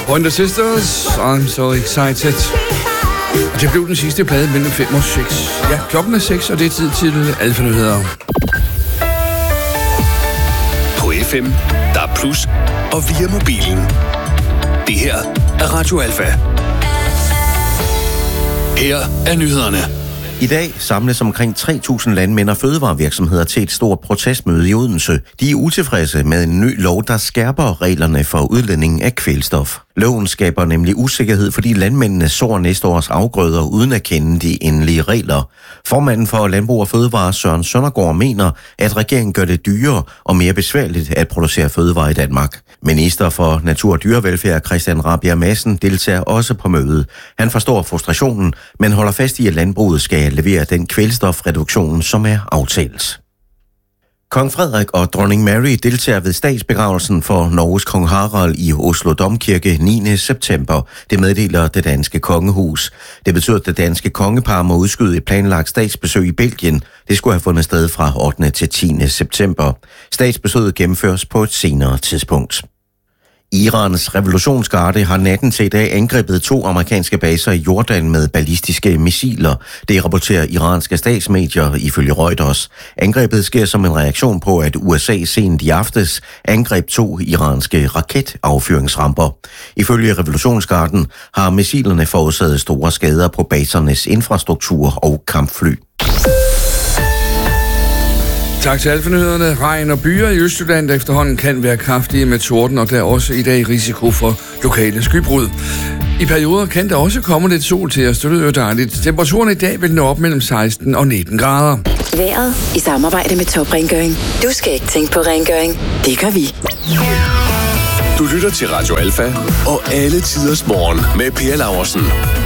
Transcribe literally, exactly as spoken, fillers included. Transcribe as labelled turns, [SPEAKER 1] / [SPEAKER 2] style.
[SPEAKER 1] Pointer Sisters, I'm so excited. Og det blev den sidste plade mellem fem og seks. Ja, klokken er seks, og det er tid til Alfa-nyheder.
[SPEAKER 2] På F M, der er plus, og via mobilen. Det her er Radio Alfa. Her er nyhederne.
[SPEAKER 3] I dag samles omkring tre tusind landmænd og fødevarevirksomheder til et stort protestmøde i Odense. De er utilfredse med en ny lov, der skærper reglerne for udledning af kvælstof. Loven skaber nemlig usikkerhed, fordi landmændene sår næste års afgrøder uden at kende de endelige regler. Formanden for Landbrug og Fødevare, Søren Søndergaard, mener, at regeringen gør det dyrere og mere besværligt at producere fødevarer i Danmark. Minister for Natur og Dyrevelfærd, Christian Rabjerg Madsen, deltager også på mødet. Han forstår frustrationen, men holder fast i, at landbruget skal levere den kvælstofreduktion, som er aftalt. Kong Frederik og dronning Mary deltager ved statsbegravelsen for Norges kong Harald i Oslo Domkirke niende september. Det meddeler det danske kongehus. Det betyder, at det danske kongepar må udskyde et planlagt statsbesøg i Belgien. Det skulle have fundet sted fra ottende til tiende september. Statsbesøget gennemføres på et senere tidspunkt. Irans revolutionsgarde har natten til i dag angrebet to amerikanske baser i Jordan med ballistiske missiler. Det rapporterer iranske statsmedier ifølge Reuters. Angrebet sker som en reaktion på, at U S A sent i aftes angreb to iranske raketaffyringsramper. Ifølge revolutionsgarden har missilerne forårsaget store skader på basernes infrastruktur og kampfly.
[SPEAKER 1] Tak til Alfa-nyhederne. Regn og byer i Østjylland efterhånden kan være kraftige med torden, og der er også i dag risiko for lokale skybrud. I perioder kan der også komme lidt sol til os, det lyder jo dejligt. Temperaturen i dag vil nå op mellem seksten og nitten grader.
[SPEAKER 4] Vejret i samarbejde med Top Rengøring. Du skal ikke tænke på rengøring. Det gør vi.
[SPEAKER 2] Du lytter til Radio Alfa og alle tiders morgen med Per Laursen.